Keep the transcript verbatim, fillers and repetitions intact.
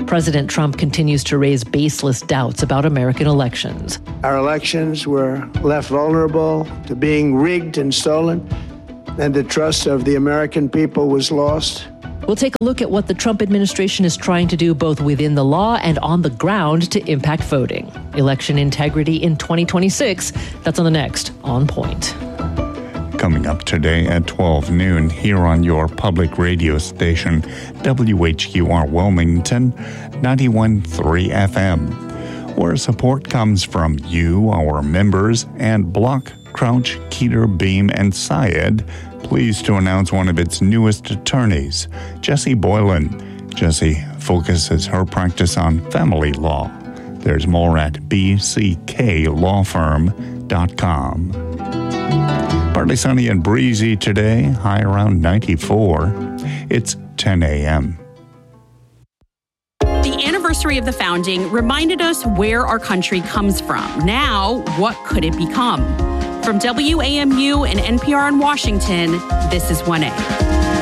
President Trump continues to raise baseless doubts about American elections. Our elections were left vulnerable to being rigged and stolen, and the trust of the American people was lost. We'll take a look at what the Trump administration is trying to do both within the law and on the ground to impact voting. Election integrity in twenty twenty-six. That's on the next On Point. Coming up today at twelve noon here on your public radio station, W H Q R Wilmington, ninety-one point three F M, where support comes from you, our members, and Block, Crouch, Keeter, Beam, and Syed, pleased to announce one of its newest attorneys, Jessie Boylan. Jessie focuses her practice on family law. There's more at b c k law firm dot com. Partly sunny and breezy today, high around ninety-four. It's ten a.m. The anniversary of the founding reminded us where our country comes from. Now, what could it become? From W A M U and N P R in Washington, this is one A.